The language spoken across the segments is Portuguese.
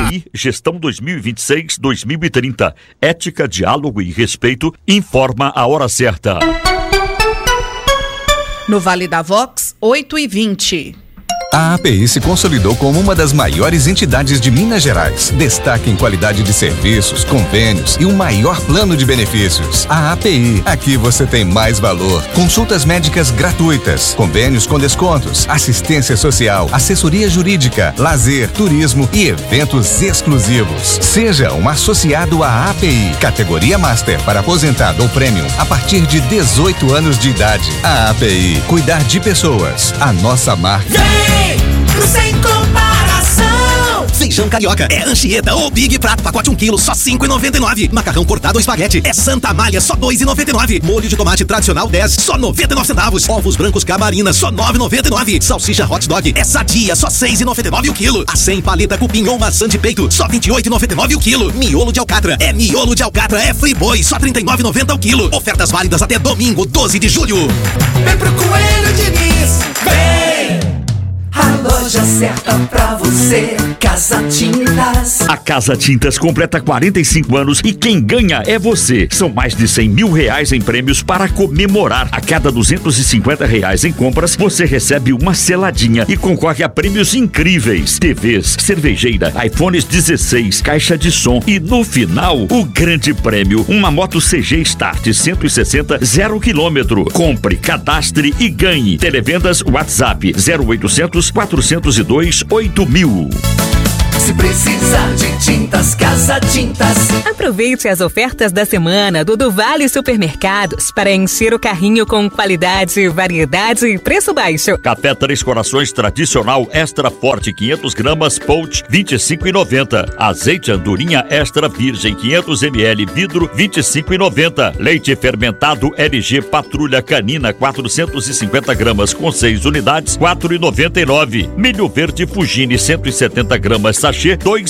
API Gestão 2026-2030. Ética, diálogo e respeito. Informa a hora certa. No Vale da Vox, 8h20. A API se consolidou como uma das maiores entidades de Minas Gerais. Destaque em qualidade de serviços, convênios e o maior plano de benefícios. A API, aqui você tem mais valor. Consultas médicas gratuitas, convênios com descontos, assistência social, assessoria jurídica, lazer, turismo e eventos exclusivos. Seja um associado à API, categoria Master para aposentado ou Premium, a partir de 18 anos de idade. A API, cuidar de pessoas. A nossa marca. Sem comparação. Feijão carioca é Anchieta ou Big Prato, pacote 1 kg, só R$5,99. Macarrão cortado ou espaguete é Santa Amália, só R$2,99. Molho de tomate tradicional 10, só 99 centavos. Ovos brancos Camarina, só R$9,99. Salsicha hot dog é Sadia, só R$6,99 o quilo. A 100 paleta cupim ou maçã de peito, só R$28,99 o quilo. Miolo de alcatra é Friboi, só R$39,90 o quilo. Ofertas válidas até domingo, 12 de julho. Vem pro Coelho Diniz, vem! A loja certa pra você, Casa Tintas. A Casa Tintas completa 45 anos e quem ganha é você. São mais de R$100 mil em prêmios para comemorar. A cada R$250 em compras, você recebe uma seladinha e concorre a prêmios incríveis. TVs, cervejeira, iPhones 16, caixa de som e no final, o grande prêmio, uma moto CG Start 160 0 km. Compre, cadastre e ganhe. Televendas WhatsApp 0800 402 8000. Se precisar de tintas, Casa Tintas. Aproveite as ofertas da semana do Vale Supermercados para encher o carrinho com qualidade, variedade e preço baixo. Café Três Corações tradicional extra forte 500 gramas Pout 25,90. Azeite Andorinha extra virgem 500 ml vidro 25,90. Leite fermentado LG Patrulha Canina 450 gramas com 6 unidades 4,99. Milho verde Fugini 170 gramas sachê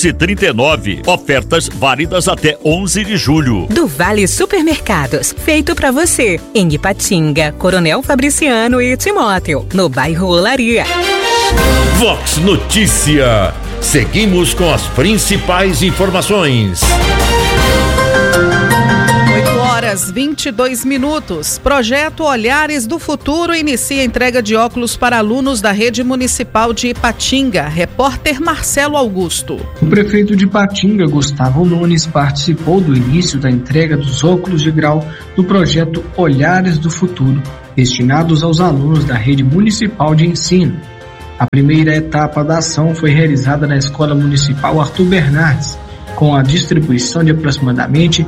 2,39. Ofertas válidas até 11 de julho. Do Vale Supermercados, feito pra você, em Ipatinga, Coronel Fabriciano e Timóteo, no bairro Olaria. Vox Notícia. Seguimos com as principais informações. 8h22. Projeto Olhares do Futuro inicia a entrega de óculos para alunos da rede municipal de Ipatinga. Repórter Marcelo Augusto. O prefeito de Ipatinga, Gustavo Nunes, participou do início da entrega dos óculos de grau do projeto Olhares do Futuro, destinados aos alunos da rede municipal de ensino. A primeira etapa da ação foi realizada na Escola Municipal Arthur Bernardes, com a distribuição de aproximadamente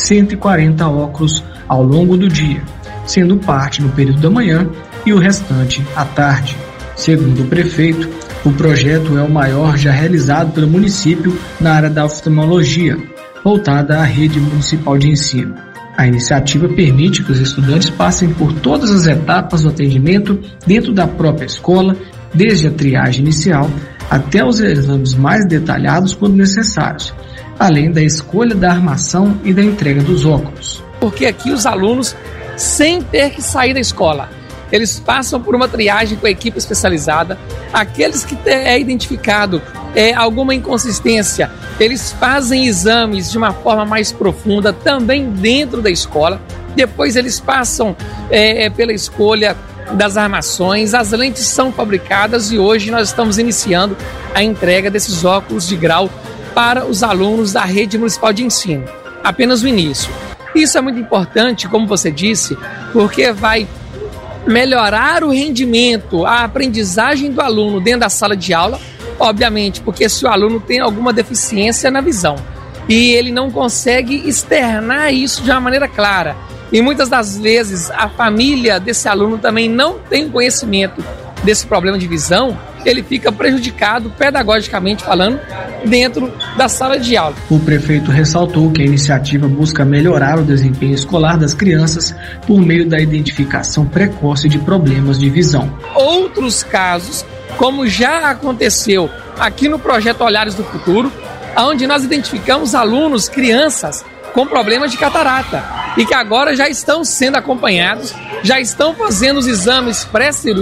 140 óculos ao longo do dia, sendo parte no período da manhã e o restante à tarde. Segundo o prefeito, o projeto é o maior já realizado pelo município na área da oftalmologia, voltada à rede municipal de ensino. A iniciativa permite que os estudantes passem por todas as etapas do atendimento dentro da própria escola, desde a triagem inicial até os exames mais detalhados quando necessários, além da escolha da armação e da entrega dos óculos. Porque aqui os alunos, sem ter que sair da escola, eles passam por uma triagem com a equipe especializada. Aqueles que é identificado alguma inconsistência, eles fazem exames de uma forma mais profunda também dentro da escola. Depois eles passam pela escolha das armações, as lentes são fabricadas e hoje nós estamos iniciando a entrega desses óculos de grau para os alunos da rede municipal de ensino. Apenas o início. Isso é muito importante, como você disse, porque vai melhorar o rendimento, a aprendizagem do aluno dentro da sala de aula, obviamente, porque se o aluno tem alguma deficiência na visão e ele não consegue externar isso de uma maneira clara, e muitas das vezes a família desse aluno também não tem conhecimento desse problema de visão, ele fica prejudicado pedagogicamente falando dentro da sala de aula. O prefeito ressaltou que a iniciativa busca melhorar o desempenho escolar das crianças por meio da identificação precoce de problemas de visão. Outros casos, como já aconteceu aqui no projeto Olhares do Futuro, onde nós identificamos alunos, crianças com problemas de catarata e que agora já estão sendo acompanhados, já estão fazendo os exames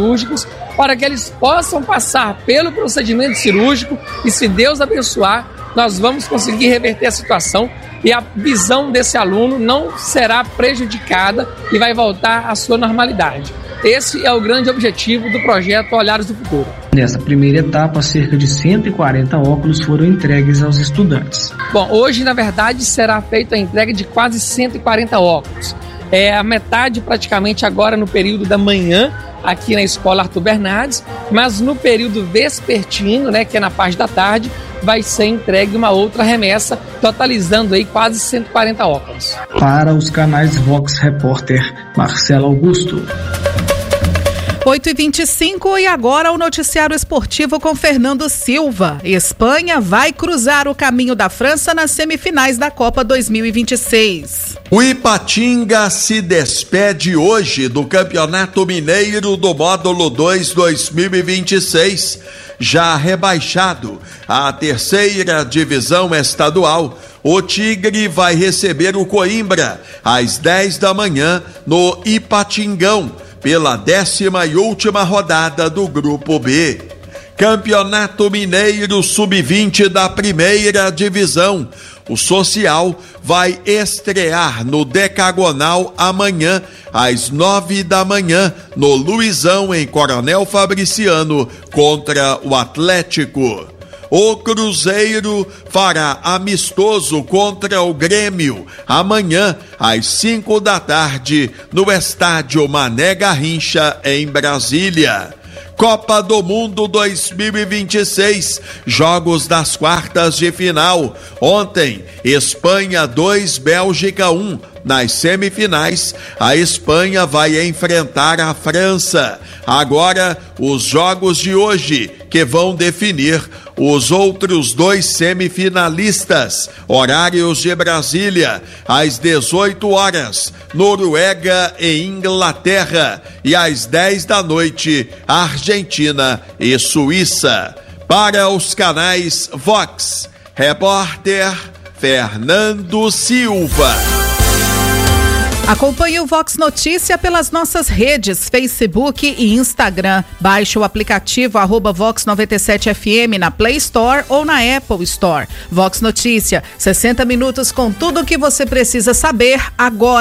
pré-cirúrgicos para que eles possam passar pelo procedimento cirúrgico e, se Deus abençoar, nós vamos conseguir reverter a situação e a visão desse aluno não será prejudicada e vai voltar à sua normalidade. Esse é o grande objetivo do projeto Olhares do Futuro. Nessa primeira etapa, cerca de 140 óculos foram entregues aos estudantes. Bom, hoje, na verdade, será feita a entrega de quase 140 óculos. É a metade praticamente agora no período da manhã, aqui na Escola Arthur Bernardes, mas no período vespertino, que é na parte da tarde, vai ser entregue uma outra remessa, totalizando aí quase 140 óculos. Para os canais Vox Repórter, Marcelo Augusto. 8h25 e agora o noticiário esportivo com Fernando Silva. Espanha vai cruzar o caminho da França nas semifinais da Copa 2026. O Ipatinga se despede hoje do Campeonato Mineiro do Módulo 2 2026. Já rebaixado à terceira divisão estadual, o Tigre vai receber o Coimbra às 10 da manhã no Ipatingão, pela 10ª e última rodada do Grupo B. Campeonato Mineiro Sub-20 da primeira divisão. O Social vai estrear no Decagonal amanhã, às 9 da manhã, no Luizão, em Coronel Fabriciano, contra o Atlético. O Cruzeiro fará amistoso contra o Grêmio amanhã às 5 da tarde no Estádio Mané Garrincha, em Brasília. Copa do Mundo 2026, jogos das quartas de final. Ontem, Espanha 2, Bélgica 1. Nas semifinais, a Espanha vai enfrentar a França. Agora, os jogos de hoje, que vão definir os outros 2 semifinalistas. Horários de Brasília, às 18 horas, Noruega e Inglaterra. E às 10 da noite, Argentina e Suíça. Para os canais Vox, repórter Fernando Silva. Acompanhe o Vox Notícia pelas nossas redes, Facebook e Instagram. Baixe o aplicativo @Vox97FM na Play Store ou na Apple Store. Vox Notícia, 60 minutos com tudo o que você precisa saber agora.